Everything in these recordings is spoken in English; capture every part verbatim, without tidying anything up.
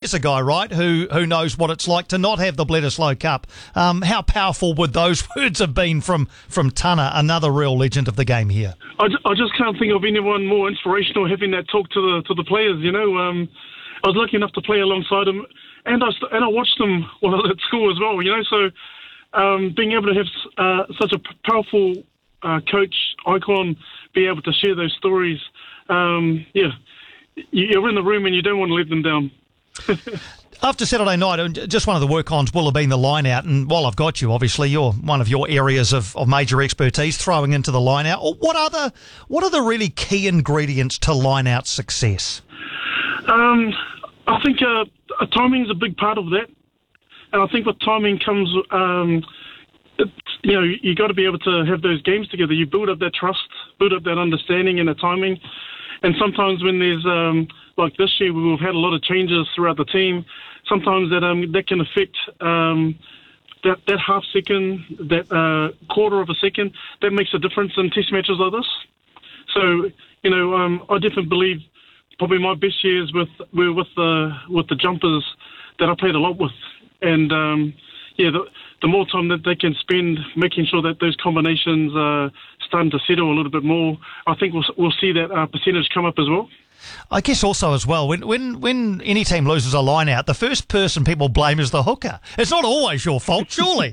there's a guy, right, who who knows what it's like to not have the Bledisloe Cup. Um, how powerful would those words have been from, from Tana, another real legend of the game here? I, ju- I just can't think of anyone more inspirational having that talk to the to the players, you know. Um, I was lucky enough to play alongside him, and I, st- and I watched them while I was at school as well, you know, so um, being able to have uh, such a p- powerful uh, coach, icon, be able to share those stories, um, yeah, you're in the room and you don't want to let them down. After Saturday night, just one of the work-ons will have been the line-out, and while I've got you, obviously, you're one of your areas of, of major expertise, throwing into the line-out. What are the, what are the really key ingredients to line-out success? Um, I think uh, timing is a big part of that, and I think with timing comes, um, it's, you know, you got to be able to have those games together. You build up that trust, build up that understanding and the timing, and sometimes when there's um, like this year, we've had a lot of changes throughout the team. Sometimes that um, that can affect um, that that half second, that uh, quarter of a second. That makes a difference in test matches like this. So you know, um, I definitely believe probably my best years with were with the with the jumpers that I played a lot with, and um, yeah, the, the more time that they can spend making sure that those combinations are starting to settle a little bit more, I think we'll we'll see that uh, percentage come up as well. I guess also as well, when when when any team loses a line out, the first person people blame is the hooker. It's not always your fault, surely.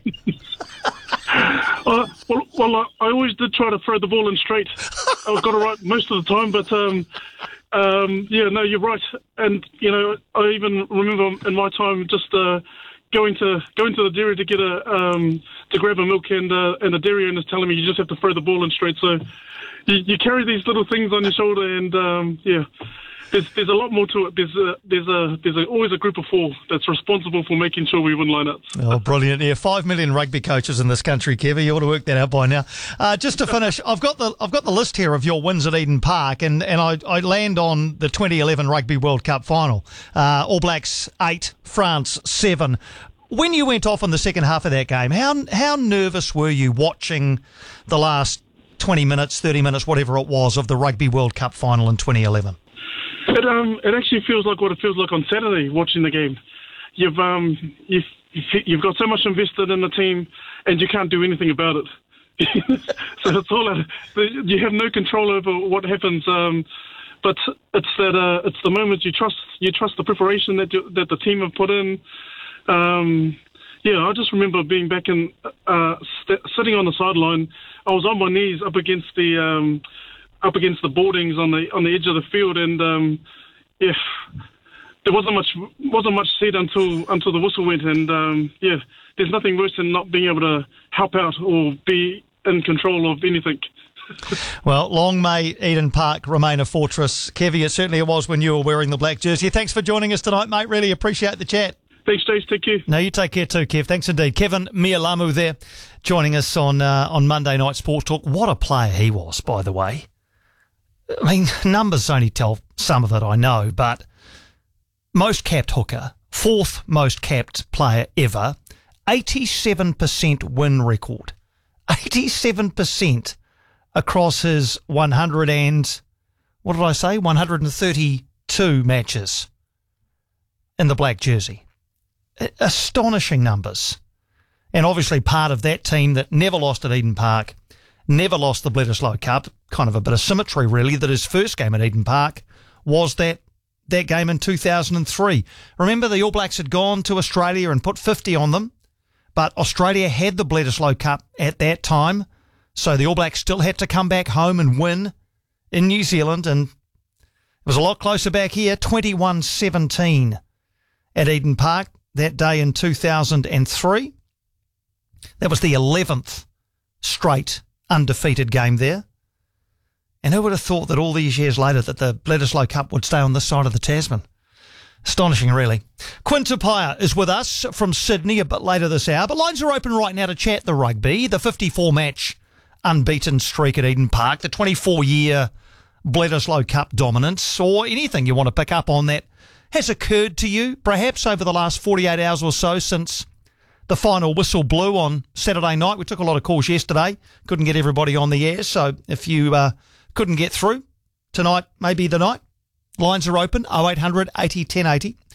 uh, well, well, I always did try to throw the ball in straight. I got it right most of the time, but um, um, yeah, no, you're right. And you know, I even remember in my time just uh, going to going to the dairy to get a um, to grab a milk, and uh, and the dairy owner's telling me you just have to throw the ball in straight. So. You, you carry these little things on your shoulder, and um, yeah, there's there's a lot more to it. There's a, there's a there's a, always a group of four that's responsible for making sure we win lineouts. Oh, brilliant! Yeah, five million rugby coaches in this country, Kevin. You ought to work that out by now. Uh, just to finish, I've got the I've got the list here of your wins at Eden Park, and and I, I land on the twenty eleven Rugby World Cup final. Uh, All Blacks eight, France seven. When you went off in the second half of that game, how how nervous were you watching the last twenty minutes, thirty minutes, whatever it was, of the Rugby World Cup final in twenty eleven? It um it actually feels like what it feels like on Saturday watching the game. You've um you've you've got so much invested in the team, and you can't do anything about it. So it's all out, you have no control over what happens. Um, but it's that uh, it's the moment you trust you trust the preparation that you, that the team have put in. Um, Yeah, I just remember being back in, uh, st- sitting on the sideline. I was on my knees up against the, um, up against the boardings on the on the edge of the field, and um, yeah, there wasn't much wasn't much said until until the whistle went, and um, yeah, there's nothing worse than not being able to help out or be in control of anything. Well, long may Eden Park remain a fortress, Kevy. It certainly was when you were wearing the black jersey. Thanks for joining us tonight, mate. Really appreciate the chat. Thanks, Jace. Take care. No, you take care too, Kev. Thanks indeed. Kevin Mialamu there, joining us on uh, on Monday Night Sports Talk. What a player he was, by the way. I mean, numbers only tell some of it, I know, but most capped hooker, fourth most capped player ever, eighty-seven percent win record. eighty-seven percent across his one hundred and, what did I say, one hundred thirty-two matches in the black jersey. Astonishing numbers. And obviously part of that team that never lost at Eden Park, never lost the Bledisloe Cup, kind of a bit of symmetry really, that his first game at Eden Park was that that game in two thousand three. Remember, the All Blacks had gone to Australia and put fifty on them, but Australia had the Bledisloe Cup at that time, so the All Blacks still had to come back home and win in New Zealand, and it was a lot closer back here, twenty-one seventeen at Eden Park that day in two thousand three. That was the eleventh straight undefeated game there. And who would have thought that all these years later that the Bledisloe Cup would stay on this side of the Tasman? Astonishing, really. Quinn Tupaia is with us from Sydney a bit later this hour, but lines are open right now to chat the rugby, the fifty-four match unbeaten streak at Eden Park, the twenty-four year Bledisloe Cup dominance, or anything you want to pick up on that has occurred to you, perhaps over the last forty-eight hours or so since the final whistle blew on Saturday night. We took a lot of calls yesterday, couldn't get everybody on the air, so if you uh, couldn't get through, tonight may be the night. Lines are open, oh eight hundred eighty ten eighty.